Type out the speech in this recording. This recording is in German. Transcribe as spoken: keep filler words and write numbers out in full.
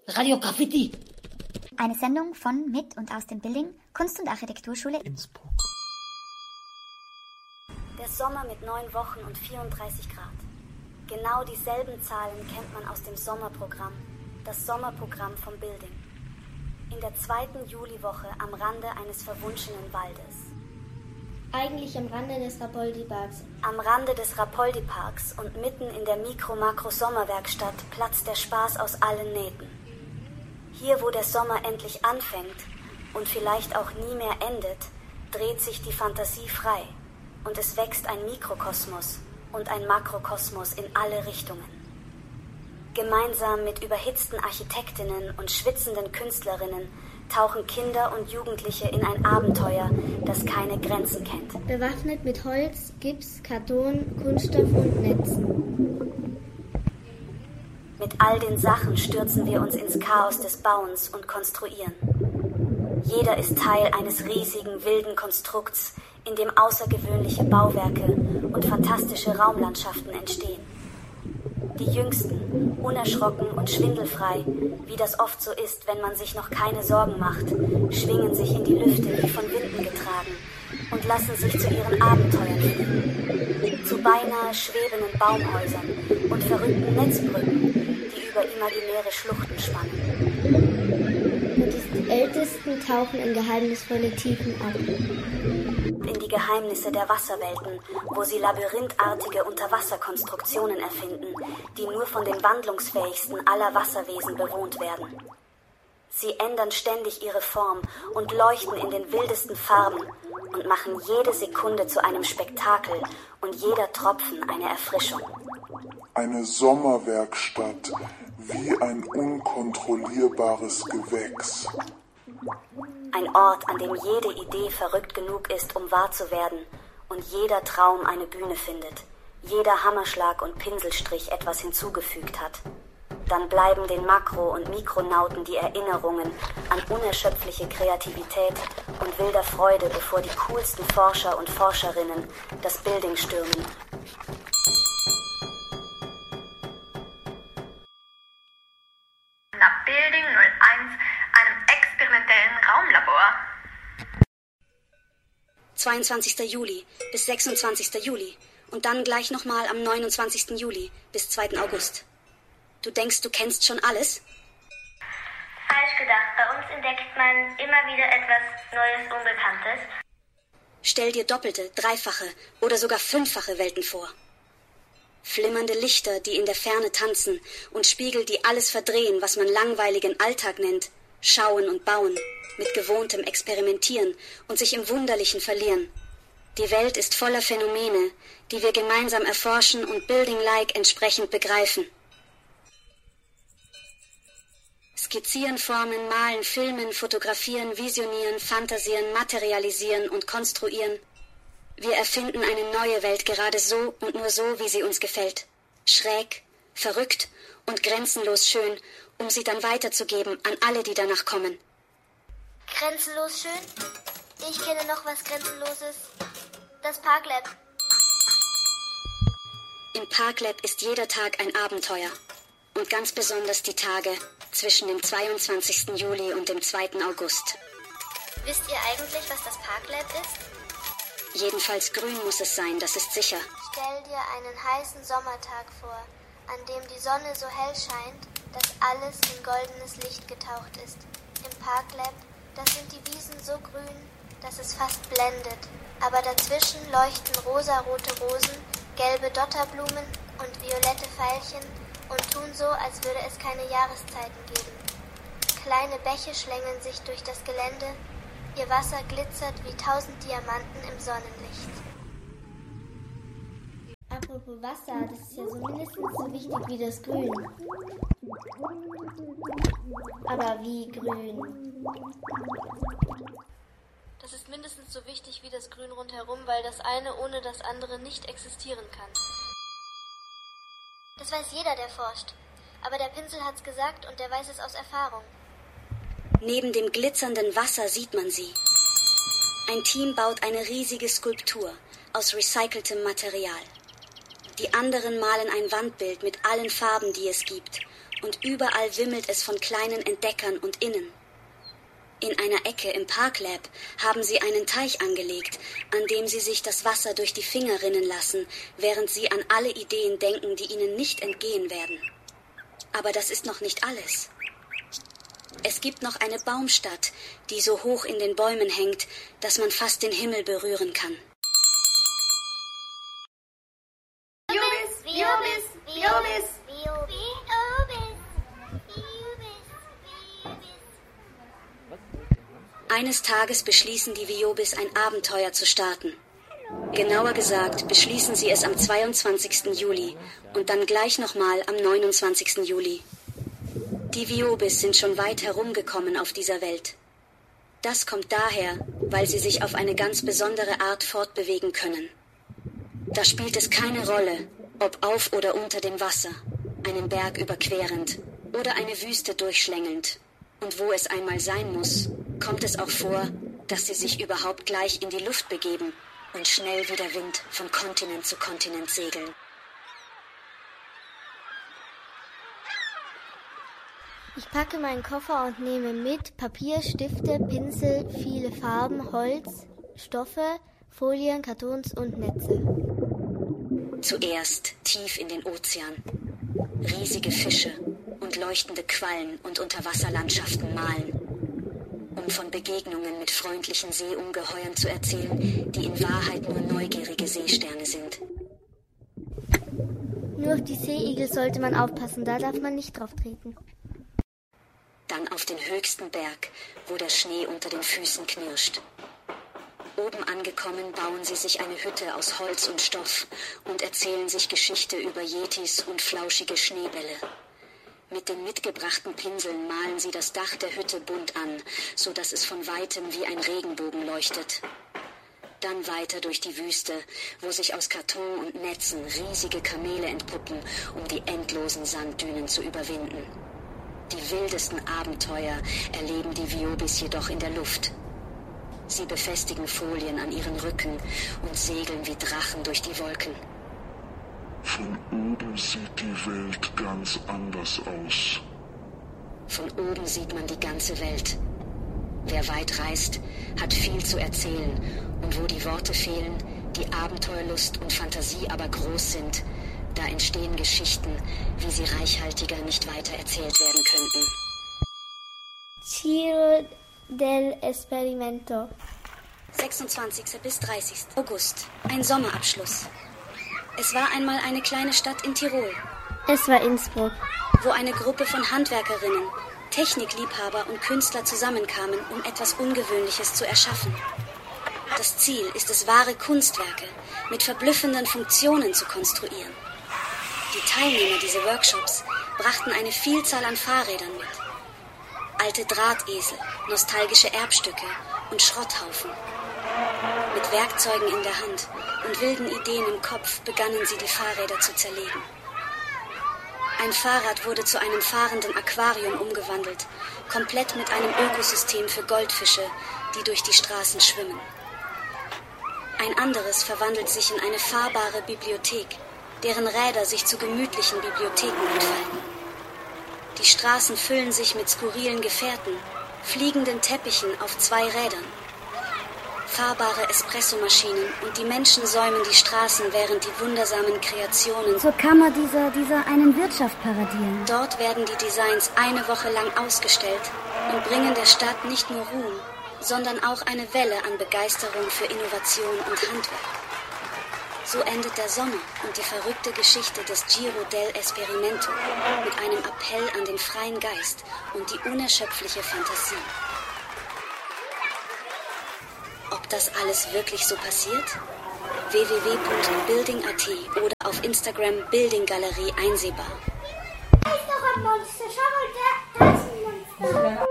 Radio Graffiti. Eine Sendung von, mit und aus dem Building Kunst- und Architekturschule Innsbruck. Der Sommer mit neun Wochen und vierunddreißig Grad. Genau dieselben Zahlen kennt man aus dem Sommerprogramm, das Sommerprogramm vom Building. In der zweiten Juliwoche am Rande eines verwunschenen Waldes. Eigentlich am Rande des Rapoldi-Parks. Am Rande des Rapoldi-Parks und mitten in der Mikro-Makro-Sommerwerkstatt platzt der Spaß aus allen Nähten. Hier, wo der Sommer endlich anfängt und vielleicht auch nie mehr endet, dreht sich die Fantasie frei und es wächst ein Mikrokosmos und ein Makrokosmos in alle Richtungen. Gemeinsam mit überhitzten Architektinnen und schwitzenden Künstlerinnen tauchen Kinder und Jugendliche in ein Abenteuer, das keine Grenzen kennt. Bewaffnet mit Holz, Gips, Karton, Kunststoff und Netzen. Mit all den Sachen stürzen wir uns ins Chaos des Bauens und Konstruieren. Jeder ist Teil eines riesigen, wilden Konstrukts, in dem außergewöhnliche Bauwerke und fantastische Raumlandschaften entstehen. Die Jüngsten, unerschrocken und schwindelfrei, wie das oft so ist, wenn man sich noch keine Sorgen macht, schwingen sich in die Lüfte wie von Winden getragen und lassen sich zu ihren Abenteuern führen. Zu beinahe schwebenden Baumhäusern und verrückten Netzbrücken, die über imaginäre Schluchten spannen. Und die Ältesten tauchen in geheimnisvolle Tiefen ab. In die Geheimnisse der Wasserwelten, wo sie labyrinthartige Unterwasserkonstruktionen erfinden, die nur von den wandlungsfähigsten aller Wasserwesen bewohnt werden. Sie ändern ständig ihre Form und leuchten in den wildesten Farben und machen jede Sekunde zu einem Spektakel und jeder Tropfen eine Erfrischung. Eine Sommerwerkstatt wie ein unkontrollierbares Gewächs. Ein Ort, an dem jede Idee verrückt genug ist, um wahr zu werden und jeder Traum eine Bühne findet, jeder Hammerschlag und Pinselstrich etwas hinzugefügt hat. Dann bleiben den Makro- und Mikronauten die Erinnerungen an unerschöpfliche Kreativität und wilder Freude, bevor die coolsten Forscher und Forscherinnen das Building stürmen. Nach Building null eins, einem experimentellen Raumlabor. zweiundzwanzigster Juli bis sechsundzwanzigster Juli und dann gleich nochmal am neunundzwanzigsten Juli bis zweiten August. Du denkst, du kennst schon alles? Falsch gedacht. Bei uns entdeckt man immer wieder etwas Neues, Unbekanntes. Stell dir doppelte, dreifache oder sogar fünffache Welten vor. Flimmernde Lichter, die in der Ferne tanzen und Spiegel, die alles verdrehen, was man langweiligen Alltag nennt, schauen und bauen, mit gewohntem Experimentieren und sich im Wunderlichen verlieren. Die Welt ist voller Phänomene, die wir gemeinsam erforschen und Building-like entsprechend begreifen. Skizzieren, formen, malen, filmen, fotografieren, visionieren, fantasieren, materialisieren und konstruieren. Wir erfinden eine neue Welt gerade so und nur so, wie sie uns gefällt. Schräg, verrückt und grenzenlos schön, um sie dann weiterzugeben an alle, die danach kommen. Grenzenlos schön? Ich kenne noch was Grenzenloses. Das Parklab. Im Parklab ist jeder Tag ein Abenteuer. Und ganz besonders die Tage zwischen dem zweiundzwanzigsten Juli und dem zweiten August. Wisst ihr eigentlich, was das Parklab ist? Jedenfalls grün muss es sein, das ist sicher. Stell dir einen heißen Sommertag vor, an dem die Sonne so hell scheint, dass alles in goldenes Licht getaucht ist. Im Parklab, da sind die Wiesen so grün, dass es fast blendet. Aber dazwischen leuchten rosarote Rosen, gelbe Dotterblumen und violette Veilchen und tun so, als würde es keine Jahreszeiten geben. Kleine Bäche schlängeln sich durch das Gelände, ihr Wasser glitzert wie tausend Diamanten im Sonnenlicht. Apropos Wasser, das ist ja so mindestens so wichtig wie das Grün. Aber wie grün? Das ist mindestens so wichtig wie das Grün rundherum, weil das eine ohne das andere nicht existieren kann. Das weiß jeder, der forscht. Aber der Pinsel hat's gesagt und der weiß es aus Erfahrung. Neben dem glitzernden Wasser sieht man sie. Ein Team baut eine riesige Skulptur aus recyceltem Material. Die anderen malen ein Wandbild mit allen Farben, die es gibt und überall wimmelt es von kleinen Entdeckern und Innen. In einer Ecke im Parklab haben sie einen Teich angelegt, an dem sie sich das Wasser durch die Finger rinnen lassen, während sie an alle Ideen denken, die ihnen nicht entgehen werden. Aber das ist noch nicht alles. Es gibt noch eine Baumstadt, die so hoch in den Bäumen hängt, dass man fast den Himmel berühren kann. Viobis, Viobis, Viobis, Viobis, Eines Tages beschließen die Viobis, ein Abenteuer zu starten. Genauer gesagt beschließen sie es am zweiundzwanzigsten Juli und dann gleich nochmal am neunundzwanzigsten Juli. Die Viobis sind schon weit herumgekommen auf dieser Welt. Das kommt daher, weil sie sich auf eine ganz besondere Art fortbewegen können. Da spielt es keine Rolle, ob auf oder unter dem Wasser, einen Berg überquerend oder eine Wüste durchschlängelnd. Und wo es einmal sein muss, kommt es auch vor, dass sie sich überhaupt gleich in die Luft begeben und schnell wie der Wind von Kontinent zu Kontinent segeln. Ich packe meinen Koffer und nehme mit Papier, Stifte, Pinsel, viele Farben, Holz, Stoffe, Folien, Kartons und Netze. Zuerst tief in den Ozean. Riesige Fische und leuchtende Quallen und Unterwasserlandschaften malen, um von Begegnungen mit freundlichen Seeungeheuern zu erzählen, die in Wahrheit nur neugierige Seesterne sind. Nur auf die Seeigel sollte man aufpassen, da darf man nicht drauf treten. Dann auf den höchsten Berg, wo der Schnee unter den Füßen knirscht. Oben angekommen bauen sie sich eine Hütte aus Holz und Stoff und erzählen sich Geschichte über Yetis und flauschige Schneebälle. Mit den mitgebrachten Pinseln malen sie das Dach der Hütte bunt an, so dass es von weitem wie ein Regenbogen leuchtet. Dann weiter durch die Wüste, wo sich aus Karton und Netzen riesige Kamele entpuppen, um die endlosen Sanddünen zu überwinden. Die wildesten Abenteuer erleben die Viobis jedoch in der Luft. Sie befestigen Folien an ihren Rücken und segeln wie Drachen durch die Wolken. Von oben sieht die Welt ganz anders aus. Von oben sieht man die ganze Welt. Wer weit reist, hat viel zu erzählen. Und wo die Worte fehlen, die Abenteuerlust und Fantasie aber groß sind, da entstehen Geschichten, wie sie reichhaltiger nicht weiter erzählt werden könnten. Giro del Esperimento. sechsundzwanzigster bis dreißigster August. Ein Sommerabschluss. Es war einmal eine kleine Stadt in Tirol. Es war Innsbruck. Wo eine Gruppe von Handwerkerinnen, Technikliebhaber und Künstler zusammenkamen, um etwas Ungewöhnliches zu erschaffen. Das Ziel ist es, wahre Kunstwerke mit verblüffenden Funktionen zu konstruieren. Die Teilnehmer dieser Workshops brachten eine Vielzahl an Fahrrädern mit. Alte Drahtesel, nostalgische Erbstücke und Schrotthaufen. Mit Werkzeugen in der Hand und wilden Ideen im Kopf begannen sie, die Fahrräder zu zerlegen. Ein Fahrrad wurde zu einem fahrenden Aquarium umgewandelt, komplett mit einem Ökosystem für Goldfische, die durch die Straßen schwimmen. Ein anderes verwandelt sich in eine fahrbare Bibliothek, deren Räder sich zu gemütlichen Bibliotheken entfalten. Die Straßen füllen sich mit skurrilen Gefährten, fliegenden Teppichen auf zwei Rädern. Fahrbare Espressomaschinen und die Menschen säumen die Straßen, während die wundersamen Kreationen zur Kammer dieser, dieser einen Wirtschaft paradieren. Dort werden die Designs eine Woche lang ausgestellt und bringen der Stadt nicht nur Ruhm, sondern auch eine Welle an Begeisterung für Innovation und Handwerk. So endet der Sommer und die verrückte Geschichte des Giro del Esperimento mit einem Appell an den freien Geist und die unerschöpfliche Fantasie. Ob das alles wirklich so passiert? w w w punkt building punkt a t oder auf Instagram Building Galerie einsehbar. Da ist noch ein Monster, schau mal, da, da ist ein Monster.